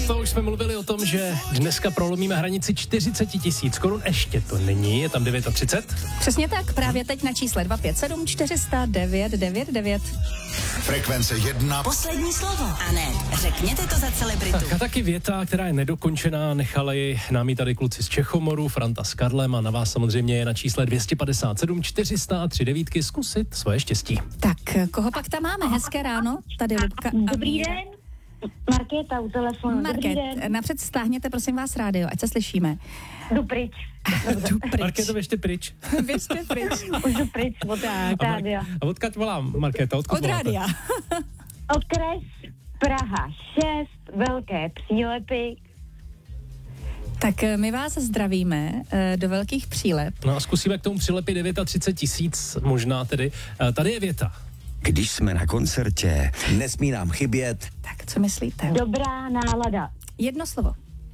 to už jsme mluvili o tom, že dneska prolomíme hranici 40 000 korun. Ještě to není, je tam 39. Přesně tak, právě teď na čísle 257 400 999. Frekvence 1. Poslední slovo. A ne, řekněte to za celebritu. Tak a taky věta, která je nedokončená, nechali nám ji tady kluci z Čechomoru, Franta s Karlem a na vás samozřejmě je na čísle 257 400 39 zkusit svoje štěstí. Tak, koho pak tam máme? Hezké ráno, tady Lubka. Dobrý den, Markéta u telefonu. Dobrý den. Market, napřed stáhněte prosím vás rádio, ať se slyšíme. Jdu pryč. Jdu pryč. Markéto, běžte pryč. Běžte pryč. Už jdu pryč od rádia. A odkud volám, Markéta? Odkud Od voláte? rádia. Okres Praha 6, velké přílepy. Tak my vás zdravíme do Velkých Přílep. No a zkusíme k tomu přilepit 39 000, možná tedy. Tady je věta. Když jsme na koncertě, nesmí nám chybět. Tak, co myslíte? Dobrá nálada. Jedno slovo.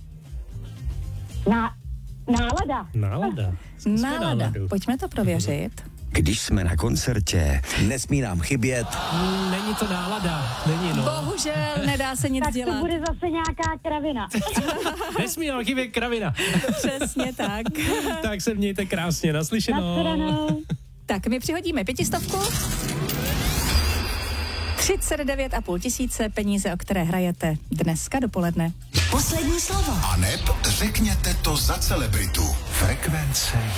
Nálada. Nálada. Zkusme Nálada. náladu. Pojďme to prověřit. Když jsme na koncertě, nesmí nám chybět. Není to nálada, není no. Bohužel, nedá se nic Tak to dělat. bude zase nějaká kravina. Nesmí nám chybět kravina. Přesně tak. Tak se mějte krásně, naslyšenou. Nashledanou. Tak my přihodíme 500. 39,5 tisíce peníze, o které hrajete dneska dopoledne. Poslední slovo. A neb řekněte to za celebritu. Frekvence